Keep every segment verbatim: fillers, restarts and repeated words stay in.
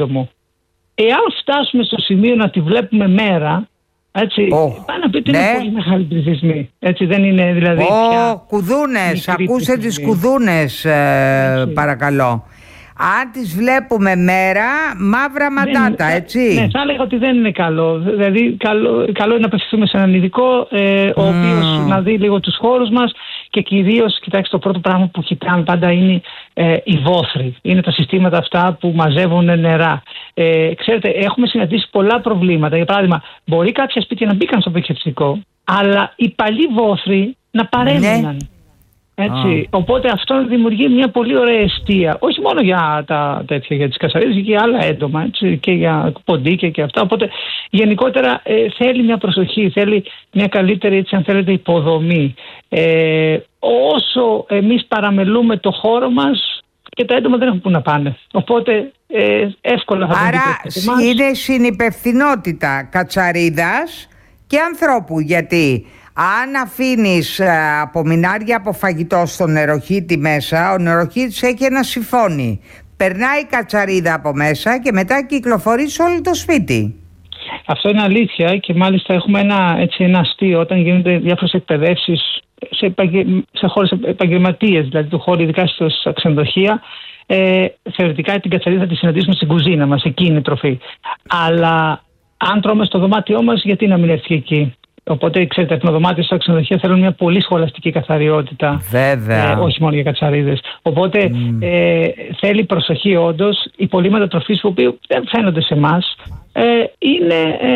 σύντομο. Εάν φτάσουμε στο σημείο να τη βλέπουμε μέρα, έτσι, oh. πάνω να πείτε ναι. είναι πολύ μεγάλη πληθυσμή. Έτσι δεν είναι δηλαδή. Oh, πια κουδούνες, ακούσε τις κουδούνες, ε, παρακαλώ. Αν τις βλέπουμε μέρα, μαύρα μαντάτα, δεν, έτσι. Ναι, θα έλεγα ότι δεν είναι καλό. Δηλαδή, καλό, καλό είναι να απευθυνθούμε σε έναν ειδικό, ε, ο mm. οποίος να δει λίγο τους χώρους μας και κυρίως, κοιτάξτε, το πρώτο πράγμα που κοιτάμε πάντα είναι ε, οι βόθροι. Είναι τα συστήματα αυτά που μαζεύουν νερά. Ε, ξέρετε, έχουμε συναντήσει πολλά προβλήματα. Για παράδειγμα, μπορεί κάποια σπίτια να μπήκαν στο πεκευτικό, αλλά οι παλιοί βόθροι να παρέμειναν. Ναι. Έτσι. Ah. Οπότε αυτό δημιουργεί μια πολύ ωραία αιστεία. Όχι μόνο για τα τέτοια, για τις κατσαρίδες, και για άλλα έντομα, έτσι, και για ποντίκια και αυτά. Οπότε γενικότερα ε, θέλει μια προσοχή, θέλει μια καλύτερη, έτσι, αν θέλετε, υποδομή. Ε, όσο εμείς παραμελούμε το χώρο μας, και τα έντομα δεν έχουν που να πάνε. Οπότε ε, εύκολα θα Άρα είναι συνυπευθυνότητα κατσαρίδας και ανθρώπου, γιατί αν αφήνεις απομεινάρια από φαγητό στο νεροχύτη μέσα, ο νεροχύτης έχει ένα σιφόνι. Περνάει η κατσαρίδα από μέσα και μετά κυκλοφορεί σε όλο το σπίτι. Αυτό είναι αλήθεια και μάλιστα έχουμε ένα, έτσι, ένα αστείο όταν γίνονται διάφορες εκπαιδεύσεις σε, επαγγε... σε χώρες επαγγελματίες, δηλαδή του χώρου, ειδικά στα ξενοδοχεία. Ε, θεωρητικά την κατσαρίδα θα τη συναντήσουμε στην κουζίνα μας, εκεί είναι η τροφή. Αλλά αν τρώμε στο δωμάτιό μας, γιατί να μην έρθει εκεί. Οπότε, ξέρετε, τα δωμάτια στα ξενοδοχεία θέλουν μια πολύ σχολαστική καθαριότητα. Βέβαια. Ε, όχι μόνο για κατσαρίδες. Οπότε mm. ε, θέλει προσοχή όντως. Οι πολύματα τροφής που δεν φαίνονται σε εμάς ε, είναι,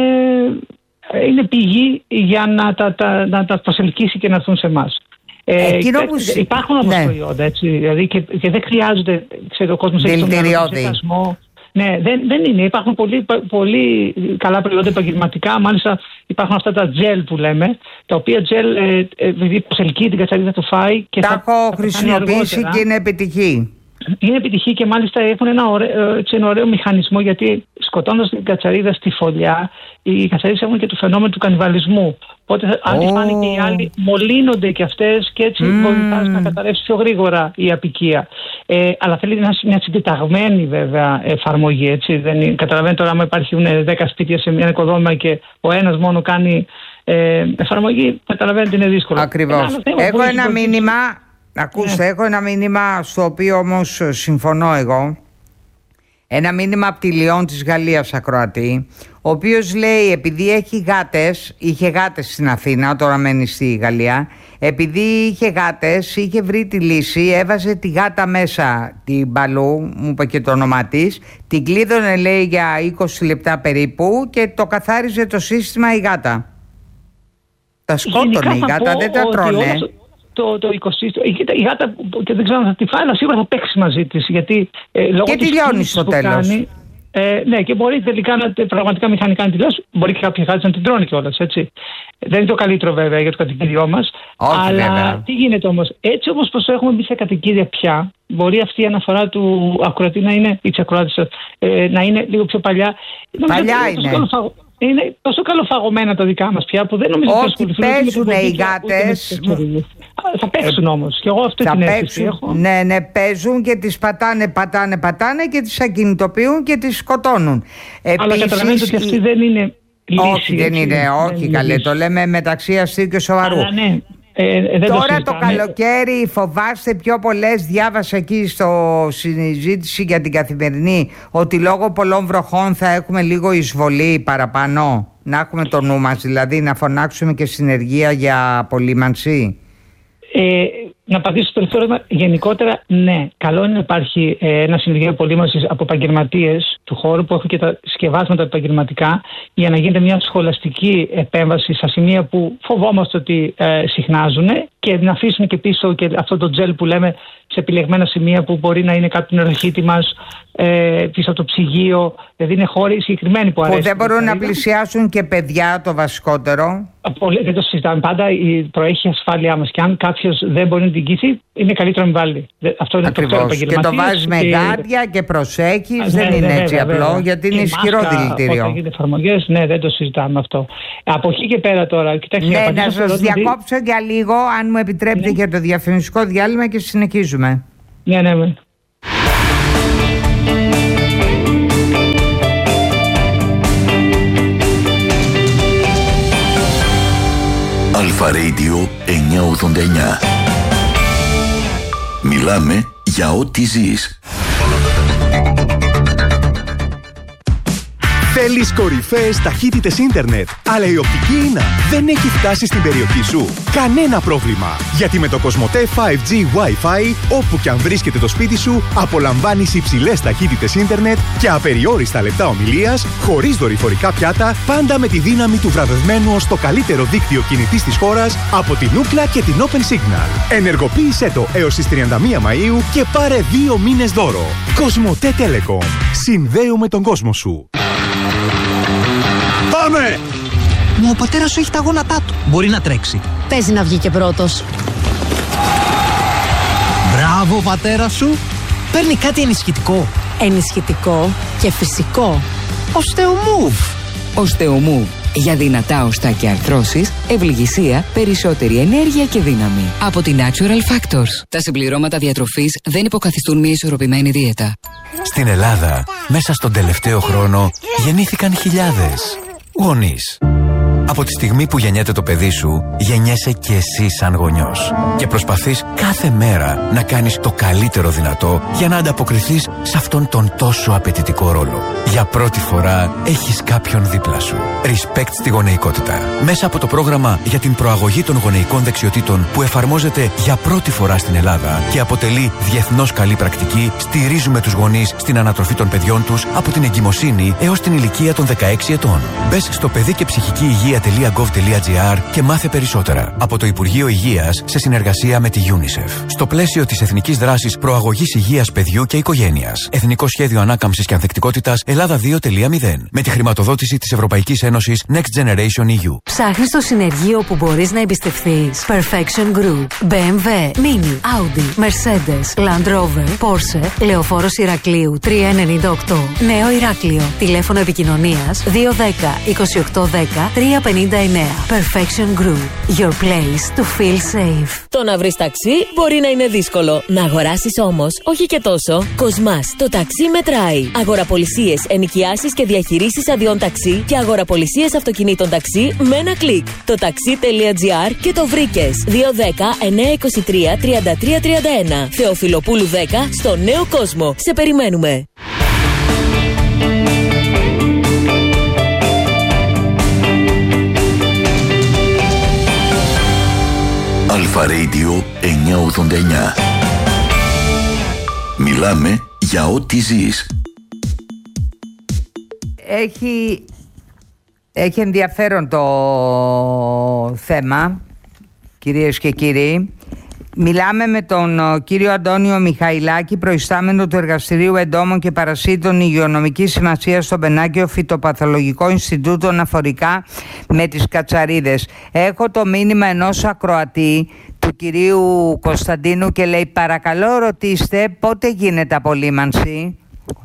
ε, είναι πηγή για να τα, τα, να τα προσελκύσει και να έρθουν σε εμάς. Ε, που... Υπάρχουν όμως ναι. προϊόντα, έτσι, δηλαδή, και, και δεν χρειάζονται, ξέρετε, ο κόσμος έχει τον ενθουσιασμό. Ναι, δεν, δεν είναι. Υπάρχουν πολύ, πολύ καλά προϊόντα επαγγελματικά. Μάλιστα υπάρχουν αυτά τα τζελ που λέμε, τα οποία τζελ ε, ε, προσελκύει την κατσαρίδα το φάει. Και τα θα, έχω θα χρησιμοποιήσει και είναι επιτυχή. Είναι επιτυχή και μάλιστα έχουν ένα ωραίο, ένα ωραίο μηχανισμό, γιατί σκοτώνοντας την κατσαρίδα στη φωλιά, οι κατσαρίδες έχουν και το φαινόμενο του κανιβαλισμού. Οπότε αν oh. τις πάνε και οι άλλοι, μολύνονται και αυτές και έτσι mm. βοηθάς να καταρρεύσει πιο γρήγορα η αποικία. Ε, αλλά θέλει μια συντεταγμένη βέβαια εφαρμογή. Έτσι. Δεν, καταλαβαίνετε τώρα, άμα υπάρχουν δέκα σπίτια σε μια οικοδόμημα και ο ένας μόνο κάνει ε, εφαρμογή, καταλαβαίνετε είναι δύσκολο. Ακριβώς. Έχω ένα μήνυμα, ακούστε, ναι. έχω ένα μήνυμα στο οποίο όμως συμφωνώ εγώ. Ένα μήνυμα από τη Λιόν της Γαλλίας, ακροατή, ο οποίος λέει, επειδή έχει γάτες, είχε γάτες στην Αθήνα, τώρα μένει στη Γαλλία, επειδή είχε γάτες, είχε βρει τη λύση, έβαζε τη γάτα μέσα, την Μπαλού, μου είπε και το όνομά της, την κλείδωνε, λέει, για είκοσι λεπτά περίπου και το καθάριζε το σύστημα η γάτα. Τα σκότωνε η γάτα, δεν τα τρώνε. Όλος... Το, το οικοσύστημα. Η γάτα, και δεν ξέρω αν θα τη φάει, αλλά σίγουρα θα παίξει μαζί της. Γιατί, ε, λόγω και τη λιώνει στο τέλος. Κάνει, ε, ναι, και μπορεί τελικά να, πραγματικά μηχανικά να τη λιώσει. Μπορεί και κάποια γάτα να την τρώνε κιόλας. Έτσι. Δεν είναι το καλύτερο βέβαια για το κατοικίδιό μας. Όχι, αλλά βέβαια. Τι γίνεται όμως, έτσι όπως προσέχουμε εμείς σε κατοικίδια πια, μπορεί αυτή η αναφορά του ακροατή να είναι, ή της ακροάτησας, ε, να είναι λίγο πιο παλιά. Παλιά είναι. είναι. Είναι τόσο καλοφαγωμένα τα δικά μας πια που δεν νομίζω ότι θα ασχοληθούν. Παίζουν οι γάτες. Θα παίξουν όμως. Και εγώ αυτή την αίσθηση έχω. Ναι, ναι, παίζουν και τις πατάνε, πατάνε, πατάνε και τις ακινητοποιούν και τις σκοτώνουν. Αλλά καταλαβαίνετε ότι αυτή δεν είναι λύση. Όχι, δεν είναι, όχι καλέ. Το λέμε μεταξύ αστείου και σοβαρού. Αλλά ναι. Ε, Τώρα το, το καλοκαίρι φοβάστε πιο πολλές, διάβασα εκεί στο συζήτηση για την Καθημερινή, ότι λόγω πολλών βροχών θα έχουμε λίγο εισβολή παραπάνω. Να έχουμε το νου μας, δηλαδή να φωνάξουμε και συνεργεία για απολύμανση. Ε, να απαντήσω στο τελευταίο ερώτημα. Γενικότερα, ναι. Καλό είναι να υπάρχει ε, ένα συνεργείο απολύμανσης από επαγγελματίες του χώρου που έχουν και τα συσκευάσματα επαγγελματικά, για να γίνεται μια σχολαστική επέμβαση στα σημεία που φοβόμαστε ότι ε, συχνάζουν, και να αφήσουμε και πίσω και αυτό το τζελ που λέμε σε επιλεγμένα σημεία που μπορεί να είναι κάποιο νεροχύτη μας, ε, πίσω από το ψυγείο. Δηλαδή είναι χώροι συγκεκριμένοι που αρέσουν. Που δεν μπορούν να πλησιάσουν και παιδιά, το βασικότερο. Δεν το συζητάμε. Πάντα η προέχει η ασφάλειά μας. Και αν κάποιος δεν μπορεί να την κήσει, είναι καλύτερο να μην βάλει. Αυτό είναι ακριβώς. Το επαγγελματίες. Και το βάζεις με γάντια και προσέχεις. Α, δεν ναι, είναι ναι, έτσι βέβαια, απλό, βέβαια. γιατί είναι η ισχυρό μάσκα, δηλητήριο. Όταν γίνεται εφαρμογές, ναι, δεν το συζητάμε αυτό. Από εκεί και πέρα τώρα. Κοιτάξτε, ναι, να σας διακόψω για λίγο, αν μου επιτρέπετε, ναι. για το διαφημιστικό διάλειμμα και συνεχίζουμε. Ναι, ναι, ναι. Αλφα Radio εννιακόσια ογδόντα εννιά. Μιλάμε για ό,τι ζεις. Θέλεις κορυφαίες ταχύτητες ίντερνετ, αλλά η οπτική ίνα δεν έχει φτάσει στην περιοχή σου? Κανένα πρόβλημα, γιατί με το Κοσμοτέ φάιβ τζι Wi-Fi, όπου και αν βρίσκεται το σπίτι σου, απολαμβάνεις υψηλές ταχύτητες ίντερνετ και απεριόριστα λεπτά ομιλίας, χωρίς δορυφορικά πιάτα, πάντα με τη δύναμη του βραβευμένου ως το καλύτερο δίκτυο κινητής της χώρας από την Ookla και την Open Signal. Ενεργοποίησέ το έως τις τριάντα μία Μαΐου και πάρε δύο μήνες δώρο. Κοσμοτέ Telecom. Συνδέουμε τον κόσμο σου. Πάμε! Μα ο πατέρας σου έχει τα γόνατά του. Μπορεί να τρέξει. Παίζει να βγει και πρώτος. Μπράβο, πατέρα σου. Παίρνει κάτι ενισχυτικό. Ενισχυτικό και φυσικό. Osteomove. Osteomove. Για δυνατά οστά και αρθρώσεις, ευληγησία, περισσότερη ενέργεια και δύναμη. Από την Natural Factors. Τα συμπληρώματα διατροφής δεν υποκαθιστούν μια ισορροπημένη δίαιτα. Στην Ελλάδα, μέσα στον τελευταίο χρόνο, γεννήθηκαν χιλιάδες γονείς. Από τη στιγμή που γεννιέται το παιδί σου, γεννιέσαι και εσύ σαν γονιός. Και προσπαθείς κάθε μέρα να κάνεις το καλύτερο δυνατό για να ανταποκριθείς σε αυτόν τον τόσο απαιτητικό ρόλο. Για πρώτη φορά έχεις κάποιον δίπλα σου. Respect στη γονεϊκότητα. Μέσα από το πρόγραμμα για την προαγωγή των γονεϊκών δεξιοτήτων που εφαρμόζεται για πρώτη φορά στην Ελλάδα και αποτελεί διεθνώς καλή πρακτική, στηρίζουμε τους γονείς στην ανατροφή των παιδιών τους από την εγκυμοσύνη έως την ηλικία των δεκαέξι ετών. Μπες στο παιδί και ψυχική υγεία .gov.gr και μάθε περισσότερα. Από το Υπουργείο Υγείας σε συνεργασία με τη UNICEF. Στο πλαίσιο της Εθνικής Δράσης Προαγωγής Υγείας Παιδιού και Οικογένειας. Εθνικό Σχέδιο Ανάκαμψης και Ανθεκτικότητας Ελλάδα δύο κόμμα μηδέν. Με τη χρηματοδότηση της Ευρωπαϊκής Ένωσης Next Generation ι γιου. Ψάχνεις το συνεργείο που μπορείς να εμπιστευθείς. Perfection Group. μπι εμ ντάμπλιου, Mini, Audi, Mercedes, Land Rover, Porsche, Λεωφόρος Ηρακλείου τριακόσια ενενήντα οκτώ. Νέο Ηράκλειο. Τηλέφωνο επικοινωνίας δύο ένα μηδέν, είκοσι οκτώ δέκα, τριακόσια πενήντα εννέα. Perfection Group. Your place to feel safe. Το να βρεις ταξί μπορεί να είναι δύσκολο. Να αγοράσεις όμως, όχι και τόσο. Κοσμάς, το ταξί μετράει. Αγοραπολισίες, ενοικιάσεις και διαχειρήσεις αδειών ταξί και αγοραπολισίες αυτοκινήτων ταξί με ένα κλικ. Το taxi.gr και το βρήκες. δύο ένα μηδέν, εννιακόσια είκοσι τρία, τριάντα τρία τριάντα ένα. Θεοφιλοπούλου δέκα στο Νέο Κόσμο. Σε περιμένουμε. Αλφα Radio εννιακόσια ογδόντα εννιά. Μιλάμε για ό,τι ζεις. Έχει, έχει ενδιαφέρον το θέμα, κυρίες και κύριοι. Μιλάμε με τον κύριο Αντώνιο Μιχαηλάκη, προϊστάμενο του Εργαστηρίου Εντόμων και Παρασίτων Υγειονομικής Σημασίας στο Μπενάκιο Φυτοπαθολογικό Ινστιτούτο αναφορικά με τις κατσαρίδες. Έχω το μήνυμα ενός ακροατή του κυρίου Κωνσταντίνου και λέει: παρακαλώ ρωτήστε πότε γίνεται απολύμανση.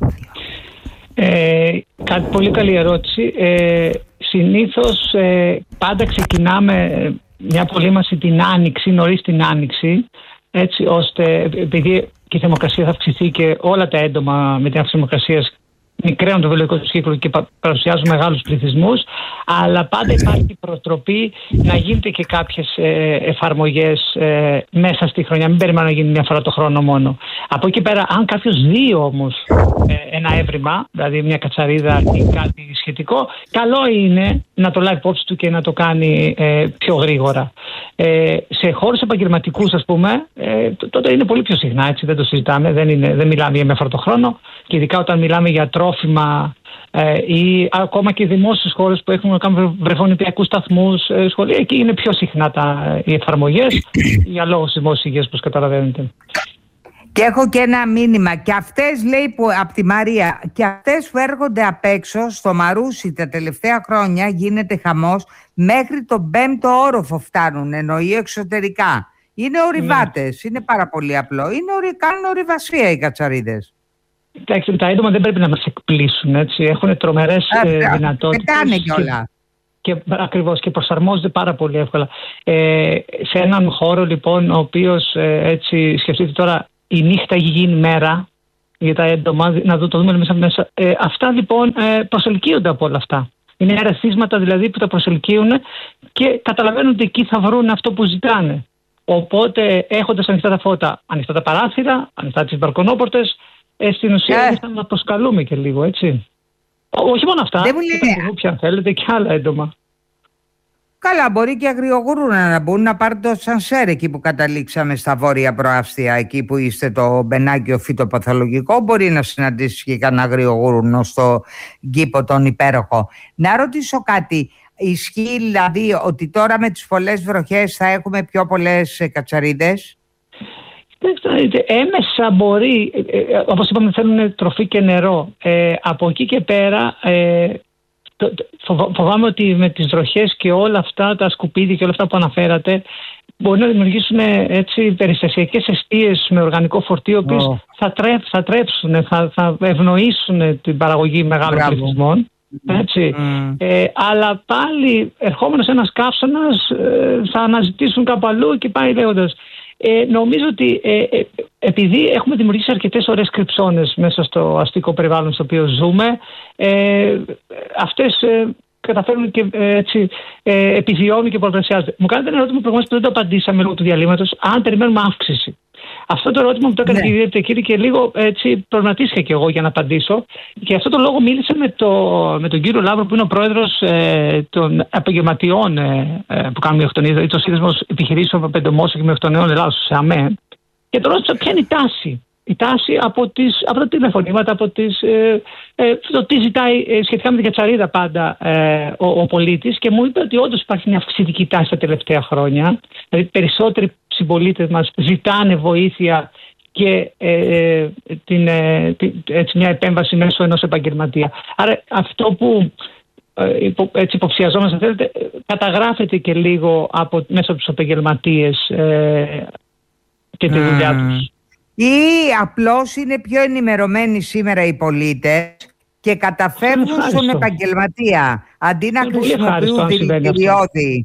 Ε, κάτι πολύ καλή ερώτηση. Ε, συνήθως ε, πάντα ξεκινάμε μια απολύμανση την Άνοιξη, νωρίς την Άνοιξη, έτσι ώστε, επειδή και η θερμοκρασία θα αυξηθεί και όλα τα έντομα με την αύξηση θερμοκρασίας μικραίνουν το βιολογικό του κύκλο και παρουσιάζουν μεγάλους πληθυσμούς, αλλά πάντα υπάρχει προτροπή να γίνεται και κάποιες ε, εφαρμογές ε, μέσα στη χρονιά. Μην περιμένουμε να γίνει μια φορά το χρόνο μόνο. Από εκεί πέρα, αν κάποιος δει όμως ε, ένα έβριμα, δηλαδή μια κατσαρίδα ή κάτι σχετικό, καλό είναι να το λάβει υπόψη του και να το κάνει ε, πιο γρήγορα. Ε, σε χώρους επαγγελματικούς, ας πούμε, ε, τότε είναι πολύ πιο συχνά, έτσι, δεν το συζητάμε, δεν, είναι, δεν μιλάμε για μια φορά το χρόνο, και ειδικά όταν μιλάμε για τρόφιμα ε, ή ακόμα και δημόσιες χώρες που έχουν να κάνουν βρεφονιπιακούς σταθμούς, ε, σχολεία, εκεί είναι πιο συχνά τα, οι εφαρμογές για λόγους δημόσιας υγείας, όπως καταλαβαίνετε. Και έχω και ένα μήνυμα. Και αυτές, λέει, που, από τη Μαρία, και αυτές που έρχονται απ' έξω στο Μαρούσι τα τελευταία χρόνια γίνεται χαμός, μέχρι τον πέμπτο όροφο φτάνουν, εννοεί εξωτερικά. Είναι ορειβάτες, ναι. Είναι πάρα πολύ απλό. Είναι ορι, κάνουν ορειβασία οι κατσαρίδες. Εντάξει, τα έντομα δεν πρέπει να μας εκπλήσουν, έτσι. Έχουν τρομερές ε, δυνατότητες. Πετάνε κιόλα. Και, και, ακριβώς, και προσαρμόζονται πάρα πολύ εύκολα. Ε, σε έναν χώρο, λοιπόν, ο οποίος, ε, έτσι, σκεφτείτε τώρα, η νύχτα έχει γίνει μέρα για τα έντομα, να το, το δούμε μέσα μέσα. Ε, αυτά, λοιπόν, ε, προσελκύονται από όλα αυτά. Είναι ερεθίσματα δηλαδή που τα προσελκύουν και καταλαβαίνουν ότι εκεί θα βρουν αυτό που ζητάνε. Οπότε έχοντας ανοιχτά τα φώτα, ανοιχτά τα παράθυρα, ανοιχτά τις μπαλκονόπορτες, ε, στην ουσία ε. θα να προσκαλούμε και λίγο, έτσι. Όχι μόνο αυτά, δεν μου λέει... και αν θέλετε και άλλα έντομα. Καλά, μπορεί και αγριογουρούνα να μπουν, να πάρουν το σανσέρ εκεί που καταλήξαμε στα βόρεια προάστια, εκεί που είστε το μπενάκιο φυτοπαθολογικό. Μπορεί να συναντήσει και κανένα αγριογουρούνο στο κήπο τον υπέροχο. Να ρωτήσω κάτι. Ισχύει δηλαδή ότι τώρα με τις πολλές βροχές θα έχουμε πιο πολλές κατσαρίδες? Έμεσα μπορεί, όπως είπαμε, θέλουν τροφή και νερό. Ε, από εκεί και πέρα... Ε, φοβάμαι ότι με τις βροχές και όλα αυτά τα σκουπίδια και όλα αυτά που αναφέρατε μπορεί να δημιουργήσουν έτσι περιστασιακές εστίες με οργανικό φορτίο, οι οποίες oh. θα, τρέφ, θα τρέψουν, θα, θα ευνοήσουν την παραγωγή μεγάλων πληθυσμών. Έτσι. Mm. Ε, αλλά πάλι ερχόμενος ένας καύσωνας ε, θα αναζητήσουν κάπου αλλού και πάει λέγοντας. Ε, νομίζω ότι ε, ε, επειδή έχουμε δημιουργήσει αρκετές ωραίες κρυψώνες μέσα στο αστικό περιβάλλον στο οποίο ζούμε, ε, αυτές ε, καταφέρουν και ε, έτσι ε, επιβιώνουν και πολλαπλασιάζονται. Μου κάνετε ένα ερώτημα προηγουμένως που δεν το απαντήσαμε λόγω του διαλύματος, αν περιμένουμε αύξηση. Αυτό το ερώτημα μου το έκανε ναι. η κύριε και λίγο έτσι προβληματίστηκα και εγώ για να απαντήσω. Και αυτό το λόγο μίλησα με, το, με τον κύριο Λαύρο, που είναι ο πρόεδρος ε, των επαγγελματιών ε, ε, που κάνουν μειοκτονία, το Σύνδεσμο Επιχειρήσεων Πεντομόσων και Μειοκτονιών Ελλάδος, σε ΑΜΕ. Και τον ρώτησα ποια είναι η τάση. Η τάση από, τις, από τα τηλεφωνήματα, από τις, ε, ε, το τι ζητάει ε, σχετικά με την κατσαρίδα πάντα ε, ο, ο πολίτης, και μου είπε ότι όντως υπάρχει μια αυξητική τάση τα τελευταία χρόνια. Δηλαδή περισσότεροι συμπολίτες μας ζητάνε βοήθεια και ε, την, ε, την, έτσι, μια επέμβαση μέσω ενός επαγγελματία. Άρα αυτό που ε, υπο, έτσι υποψιαζόμαστε, θέλετε, καταγράφεται και λίγο από, μέσα από τους επαγγελματίες ε, και τη δουλειά τους. Ή απλώς είναι πιο ενημερωμένοι σήμερα οι πολίτες και καταφεύγουν στον επαγγελματία. Αντί να χρησιμοποιούν δηλητηριώδη,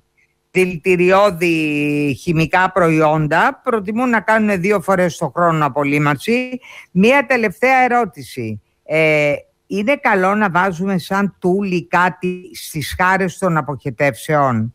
δηλητηριώδη χημικά προϊόντα, προτιμούν να κάνουν δύο φορές το χρόνο απολύμανση. Μία τελευταία ερώτηση. Ε, είναι καλό να βάζουμε σαν τούλι κάτι στις χάρες των αποχετεύσεων?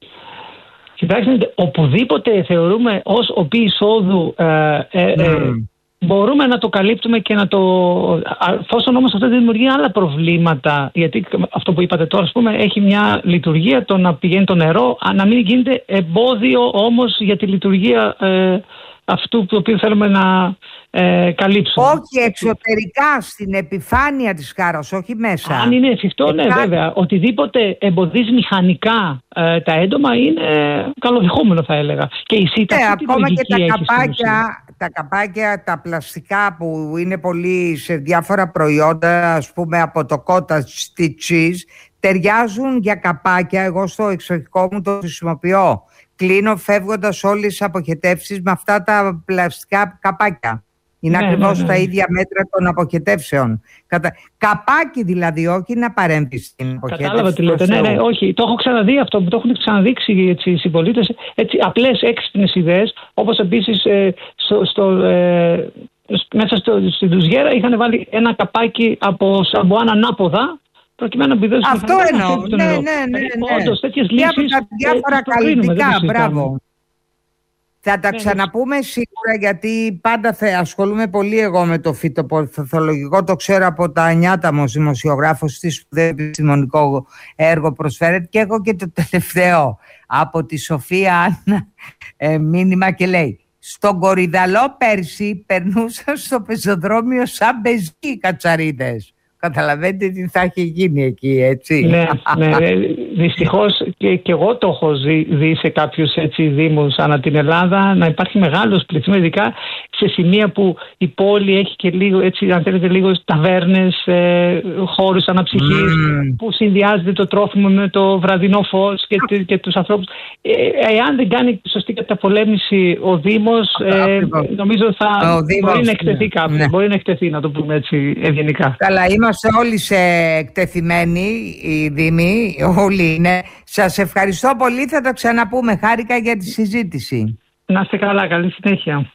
Κοιτάξτε, οπουδήποτε θεωρούμε ως οπή εισόδου ε, ε, mm. ε, μπορούμε να το καλύπτουμε και να το... Εφόσον όμως αυτό δεν δημιουργεί άλλα προβλήματα, γιατί αυτό που είπατε τώρα, ας πούμε, έχει μια λειτουργία το να πηγαίνει το νερό, να μην γίνεται εμπόδιο όμως για τη λειτουργία ε, αυτού το οποίο θέλουμε να ε, καλύψουμε. Όχι εξωτερικά, στην επιφάνεια της χάρας, όχι μέσα. Αν είναι εφικτό, ναι, βέβαια. Οτιδήποτε εμποδίζει μηχανικά ε, τα έντομα είναι καλοδεχόμενο, θα έλεγα. Και η ΣΥΤΑ, ναι, ακόμα και τα καπάκια, τα καπάκια, τα πλαστικά που είναι πολύ σε διάφορα προϊόντα, ας πούμε από το cottage cheese, ταιριάζουν για καπάκια. Εγώ στο εξοχικό μου το χρησιμοποιώ. Κλείνω φεύγοντας όλες τις αποχετεύσεις με αυτά τα πλαστικά καπάκια. Είναι ναι, ακριβώς ναι, ναι. τα ίδια μέτρα των αποχετεύσεων. Κατα... Καπάκι δηλαδή, όχι να παρέμβει στην αποχέτευση. Κατάλαβα τι λέτε. Ναι, ναι, όχι. Το έχω ξαναδεί αυτό, το έχουν ξαναδείξει έτσι, οι συμπολίτες. Απλές έξυπνες ιδέες, όπως επίσης ε, στο, στο, ε, μέσα στο, στη ντουζιέρα είχαν βάλει ένα καπάκι από σαμπουάν ανάποδα, προκειμένου να πηδώσει. Αυτό εννοώ. Ναι, ναι, ναι, ναι. Όντως, τέτοιες λύσεις. Και από τα διάφορα καλλιτικά, μπράβο. Θα τα ξαναπούμε σίγουρα, γιατί πάντα θα ασχολούμαι πολύ εγώ με το φυτοπαθολογικό. Το ξέρω από τα νιάτα μου ως δημοσιογράφος, τι σπουδαίο επιστημονικό έργο προσφέρεται. Και έχω και το τελευταίο από τη Σοφία Άννα ε, μήνυμα και λέει: στον Κορυδαλό πέρσι περνούσαν στο πεζοδρόμιο σαν πεζοί οι κατσαρίδες. Καταλαβαίνετε τι θα έχει γίνει εκεί, έτσι. Ναι, ναι. Δυστυχώς και, και εγώ το έχω δει, δει σε κάποιους έτσι δήμους ανά την Ελλάδα να υπάρχει μεγάλος πληθυσμός, ειδικά σε σημεία που η πόλη έχει και λίγο, έτσι, αν θέλετε, λίγο ταβέρνες, ε, χώρους αναψυχής, mm. που συνδυάζεται το τρόφιμο με το βραδινό φως και, και τους ανθρώπους. Ε, εάν δεν κάνει σωστή καταπολέμηση ο Δήμος, ε, νομίζω θα Δήμος, μπορεί να εκτεθεί κάπου. Ναι. Μπορεί να εκτεθεί, να το πούμε έτσι ευγενικά. Καλά, είμαστε όλοι σε εκτεθειμένοι οι Δήμοι, όλοι είναι. Σας ευχαριστώ πολύ, θα το ξαναπούμε. Χάρηκα για τη συζήτηση. Να είστε καλά, καλή συνέχεια.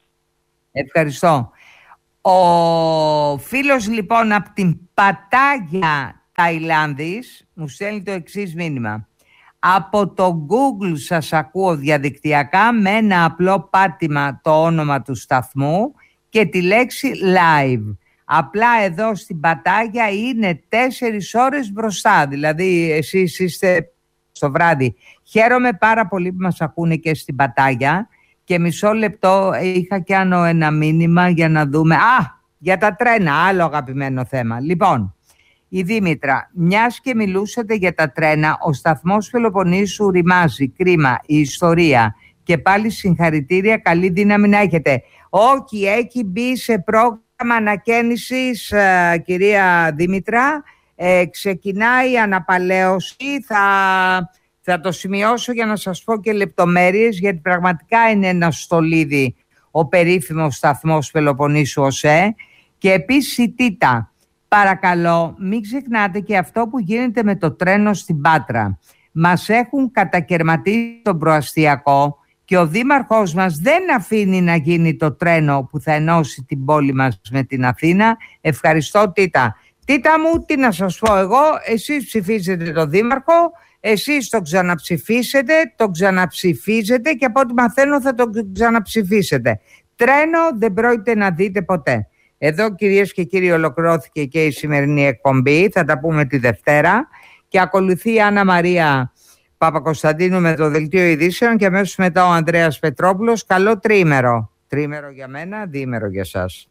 Ευχαριστώ. Ο φίλος λοιπόν από την Πατάγια Ταϊλάνδης μου στέλνει το εξής μήνυμα. Από το Google σας ακούω διαδικτυακά με ένα απλό πάτημα το όνομα του σταθμού και τη λέξη live. Απλά εδώ στην Πατάγια είναι τέσσερις ώρες μπροστά, δηλαδή εσείς είστε στο βράδυ. Χαίρομαι πάρα πολύ που μας ακούνε και στην Πατάγια και μισό λεπτό είχα και άνω ένα μήνυμα για να δούμε. Α, για τα τρένα, άλλο αγαπημένο θέμα. Λοιπόν, η Δήμητρα, μιας και μιλούσατε για τα τρένα, ο σταθμός Πελοποννήσου ρημάζει, κρίμα, η ιστορία και πάλι συγχαρητήρια, καλή δύναμη να έχετε. Όχι, έχει μπει σε πρόγραμμα ανακαίνησης, ε, κυρία Δήμητρα, ε, ξεκινάει η αναπαλαίωση, θα, θα το σημειώσω για να σας πω και λεπτομέρειες, γιατί πραγματικά είναι ένα στολίδι ο περίφημος σταθμός Πελοποννήσου ΟΣΕ. Και επίσης η Τίτα, παρακαλώ μην ξεχνάτε και αυτό που γίνεται με το τρένο στην Πάτρα. Μας έχουν κατακαιρματίσει τον προαστιακό και ο δήμαρχός μας δεν αφήνει να γίνει το τρένο που θα ενώσει την πόλη μας με την Αθήνα. Ευχαριστώ Τίτα. Τίτα μου, τι να σας πω εγώ, εσείς ψηφίζετε τον δήμαρχο, εσείς το ξαναψηφίσετε, το ξαναψηφίζετε και από ό,τι μαθαίνω θα το ξαναψηφίσετε. Τρένο δεν πρόκειται να δείτε ποτέ. Εδώ κυρίες και κύριοι ολοκληρώθηκε και η σημερινή εκπομπή, θα τα πούμε τη Δευτέρα και ακολουθεί η Άννα Μαρία Παπακοσταντίνου με το Δελτίο Ειδήσεων και αμέσως μετά ο Ανδρέας Πετρόπουλος. Καλό τρίμερο. Τρίμερο για μένα, διήμερο για σας.